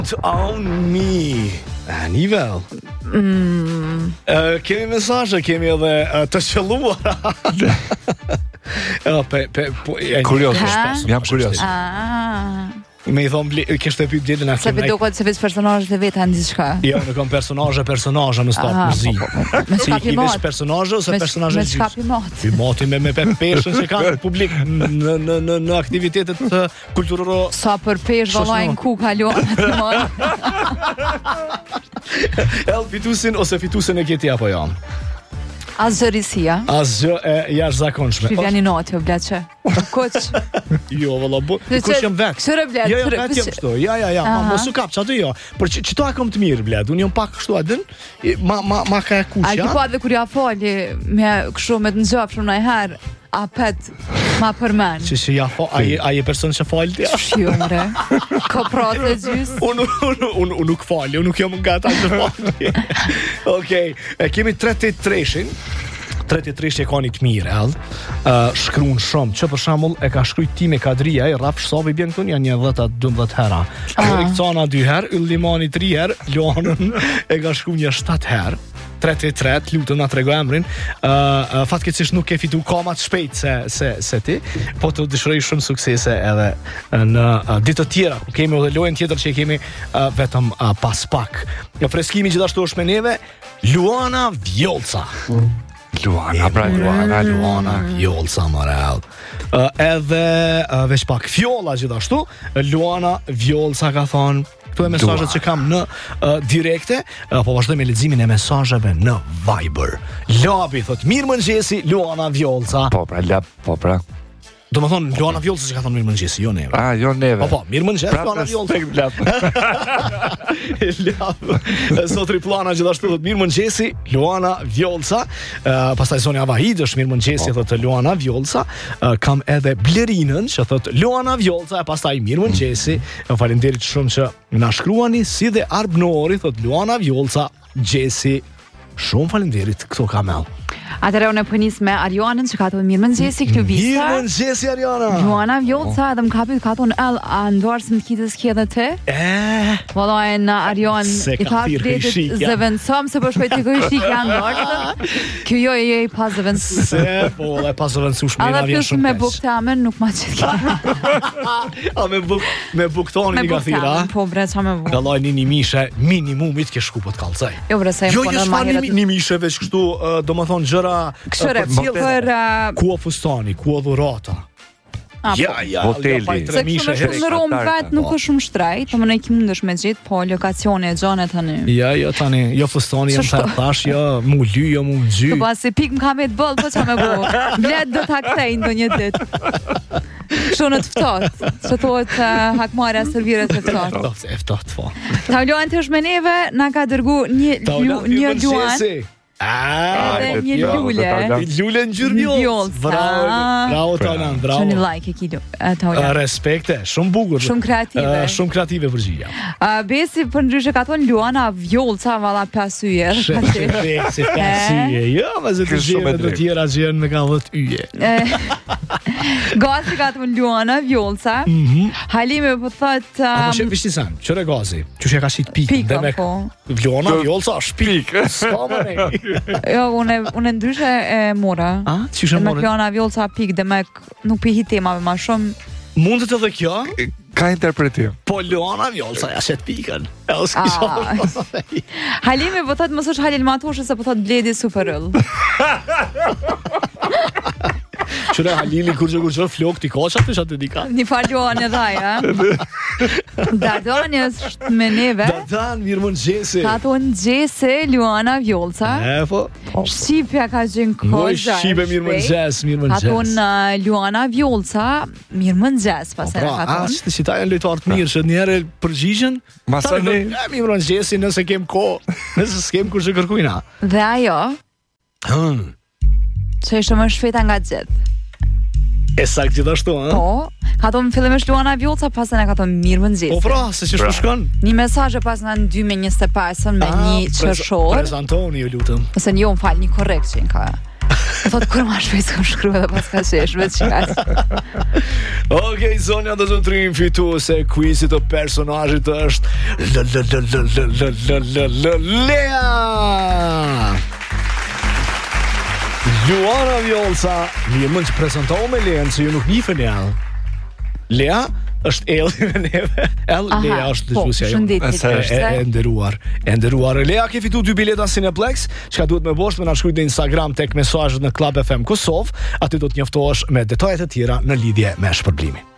mi. Nivel. Kemi mesazhe, kemi edhe të qelluara. Kurios, jam kurios. Me I thonë, kështë e pyet Bledin a Se duket se vetë personazhet e veta në diçka. Jo, në kam personazhe në stop muzikë. Me çka pimat? Personazhe ose personazhe me çka pimat? Pimati me peshën që kanë publik në aktivitetet kulturore. Sa për pesh vallajn ku kalon atë. Fitusin ose fitusin e keti apo jo? Azërisia. Asgjë e jashtëzakonshme. Shpivjani natë, bleçe. Koç. Jo, valla, kush jam vetë? Kështu blet. Jo, vetë jam kështu. Ja, mos u kap çato jo. Por çto e kam të mirë blet. Unë jam pak kështu a din. Ma ka kush, ja. Ai po edhe kur ja fali me kështu me të ngjafshëm ndonjëherë. Apet ma përmen. Që ja fa, ai e person që falë tja? Shjumre. Ka pratë e gjys. Unë nuk falë, unë nuk jam nga ta që falë. Okej, kemi 33-shin. 33 e ka një të mirë, shkruan shumë, që për shembull e ka shkruajt Time Kadria, Rafsh Savi bjen këtu janë 10-12 herë. Rikcana 2 herë, Yllimani 3 herë, Luanën e ka shkruar 7 herë. 33, lutem na trego emrin. Fatkeqësisht nuk e fitu kamat shpejt se ti, po të dëshiroj shumë suksese edhe në ditë të tjera. Kemi edhe lojën tjetër që kemi vetëm pas pak. Freskimi gjithashtu është me neve Luana Vjolca. Luana Vjolca Morel. Edhe veç pak Fjolla gjithashtu, Luana Vjolca ka thonë. Këtu e mesazhet që kam në direkte, po vazhdoj me leximin e mesazheve në Viber. Labi thot mirëmëngjesi Luana Vjolca. Po pra. Do më thonë Luana Vjolca që ka thonë mirëmëngjesi, jo neve. Jo neve. Po, mirëmëngjes Luana Vjolca. Sotri plana gjithashtu thot mirëmëngjesi Luana Vjolca. Pastaj Sonja Vahid është mirëmëngjesi thot Luana Vjolca. Kam edhe Blerinën që thot Luana Vjolca, e pastaj mirëmëngjesi. Faleminderit shumë që na shkruani, si dhe Arbnori thot Luana Vjolca Gjesi. Shumë faleminderit, këto kamel. Atëherë unë po nis me Arianën që ka thonë mirëmëngjesi klubista. Mirëmëngjesi Ariana. Luana Vjolca edhe më ka thonë a ndoarsim të kitës ki edhe ti? Vallai në Arian I tha Bledit zëvendësom se po shkoj të shik janë ndoarsëm. Kjo jo e pas zëvendësueshme. Se po e pas zëvendësueshme na vjen shumë. Me bukë tamen nuk ma çet. A me bukë tonë një gathira. Po bre ça me bukë. Dalloj një mishe minimumit ke shku po të kallzoj. Jo bre sa po normalisht. Jo, një mishe veç kështu, domethënë gjëra këshire, për ku fustani, ku dhurata. Ja, hoteli. Se kështu me shumë në Romë vetë nuk është shumë shtrejt, po më ne ki mundesh me gjithë, po lokacione e gjone tani. Ja, tani, jo fustani, jam të thash, jo mu ly, jo mu gjy. Të pas se pik më ka me të bëllë, po që me bo. Blet do të haktej në një ditë. Kështu në të ftoht, që thotë hakmarja serviret të ftoht. E ftoht, po. Tauloan të është me neve, na ka dërgu një luan. Edhe një lule. Lule në gjyrmjollës. Bravo Taulan, bravo. Që një like e kido, Taulan. Respekte, shumë bukur. Shumë kreative. Shumë kreative përgjigja. Besi për ndryshe ka thonë Luana Vjolca valla pasuje. Si pasuje. Jo, ma zë të gjeve të tjera gjerën me ka dhët yje. Gazi ka thonë Luana Vjolca. Halime po thot... A po shetë vishtisan, qëre Gazi? Qështë e ka shqit pikën? Pika, po. Luana Vjolca është pikë. Ska më ne. Jo, unë ndryshe e mora. Qështë e mora? Me Luana Vjolca pikë dhe me nuk pihi temave ma shumë. Mundet edhe kjo? Ka interpretim. Po Luana Vjolca ja shet pikën. Halimi po thot mos është Halil Matoshi se po thot Bledi Superëll. Qëre Halili kur që flok t'i ka qatë të dika? Një faljohan e dhaj, Dadani është me neve. Dadan, mirëmëngjesi. Ka thonë gjese Luana Vjolca. Po. Shqipja ka gjenë kozha. Shqipe mirëmëngjes. Ka thonë Luana Vjolca, mirëmëngjes pasere ka thonë. Që ta janë lojtarë të mirë që njerë përgjigjen. Masani. Mirëmëngjesi nëse kem ko, nëse s'kem kur që kërkujna. Dhe ajo, që ishte më shpeta nga gjithë. E sakt gjithashtu, Po, ka thonë fillimisht Luana Vjolca, pasën e ka thonë mirëmëngjesi. Po pra, se që shpëshkon? Një mesazhe pas në 2025 me një qërshor. Prezantoni ju lutem. Ose një më falë, një korrekt që në ka. Thot kur ma shpejt s'kam shkruar edhe pas ka shesh vetë çka. Okej, Sonja do zotrim fituese e quizit të personazhit është Lea. Luana Vjolca, mirë mund të prezantohu me Lean, se ju nuk njiheni janë. Lea është Elli me neve. Lea është dëgjuesja jonë. E nderuar. Lea ke fituar 2 bileta Cineplex. Çka duhet më bësh, më na shkruaj në Instagram tek mesazhet në Club FM Kosovë, aty do të njoftohesh me detajet e tjera në lidhje me shpërblimin.